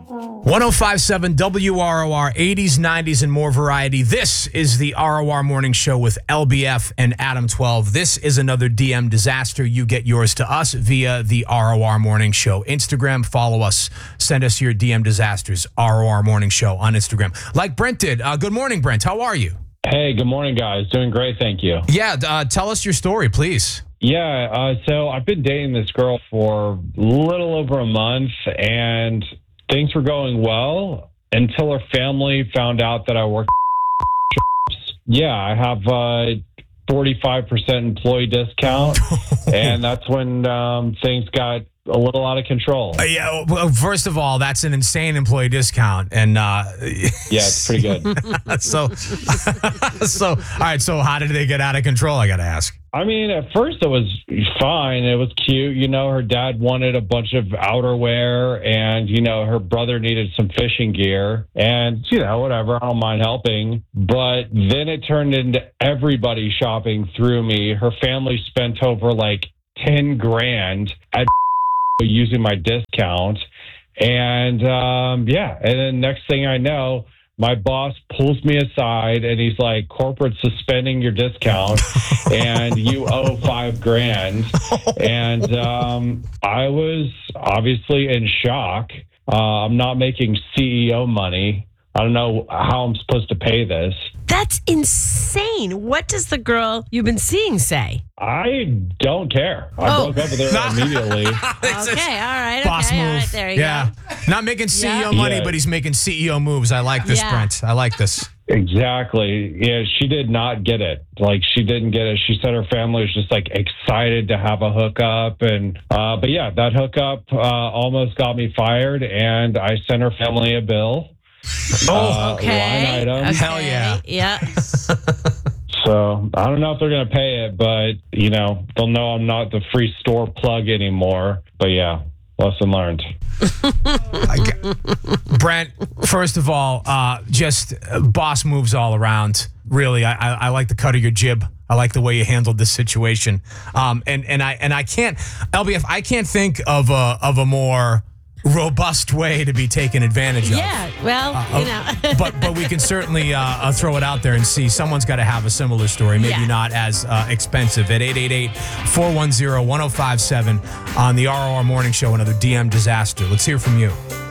1057 WROR, 80s, 90s, and more variety. This is the ROR Morning Show with LBF and Adam 12. This is another DM disaster. You get yours to us via the ROR Morning Show Instagram. Follow us. Send us your DM disasters. ROR Morning Show on Instagram. Like Brent did. Good morning, Brent. How are you? Hey, good morning, guys. Doing great, thank you. Yeah, tell us your story, please. Yeah, so I've been dating this girl for a little over a month, and things were going well until her family found out that I work. Yeah, I have a 45% employee discount, and that's when things got a little out of control. Yeah, well, first of all, that's an insane employee discount, and yeah, it's pretty good. so, all right. So, how did they get out of control? I got to ask. I mean, at first it was fine. It was cute. You know, her dad wanted a bunch of outerwear, and, you know, her brother needed some fishing gear, and, you know, whatever. I don't mind helping. But then it turned into everybody shopping through me. Her family spent over like 10 grand at using my discount. And, yeah. And then next thing I know, my boss pulls me aside and he's like, corporate suspending your discount and you owe $5 grand. And I was obviously in shock. I'm not making CEO money. I don't know how I'm supposed to pay this. That's insane. What does the girl you've been seeing say? I don't care. I broke up with her immediately. Okay, all right. Boss okay, move. all right, there you go. Not making CEO money, Yeah. but he's making CEO moves. I like this, Yeah. Brent. I like this. Exactly. Yeah, she did not get it. Like, she didn't get it. She said her family was just like excited to have a hookup. And, but yeah, that hookup almost got me fired, and I sent her family a bill. Okay. Line item. Okay. Hell yeah. Yeah. So I don't know if they're going to pay it, but, you know, they'll know I'm not the free store plug anymore. But yeah, lesson learned. Brent, first of all, just boss moves all around. Really, I like the cut of your jib. I like the way you handled this situation. And I can't, LBF, I can't think of a more robust way to be taken advantage of. Yeah. Well, you know. but we can certainly throw it out there and see. Someone's got to have a similar story, maybe Yeah. not as expensive. At 888-410-1057 on the ROR Morning Show, another DM disaster. Let's hear from you.